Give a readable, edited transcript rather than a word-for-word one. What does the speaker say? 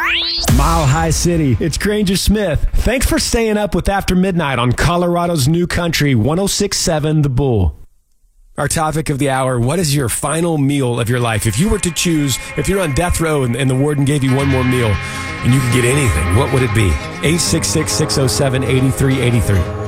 Mile High City, it's Granger Smith. Thanks for staying up with After Midnight on Colorado's New Country, 106.7 The Bull. Our topic of the hour, what is your final meal of your life? If you were to choose, if you're on death row and the warden gave you one more meal and you could get anything, what would it be? 866-607-8383.